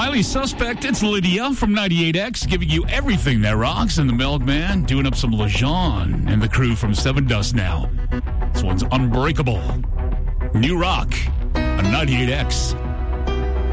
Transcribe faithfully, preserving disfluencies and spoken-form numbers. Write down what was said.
Highly Suspect, it's Lydia from ninety-eight X, giving you everything that rocks, and the Milkman doing up some LeJean and the crew from Seven Dust now. This one's Unbreakable. New Rock on ninety-eight X.